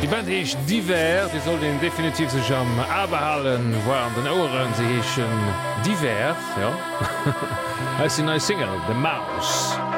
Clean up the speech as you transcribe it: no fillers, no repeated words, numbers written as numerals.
Die Band hiech Diver, die soll den definitiv sech am aberhalen war an den Ohren se heechen Diver ja. Als die neue Single, The Mouse.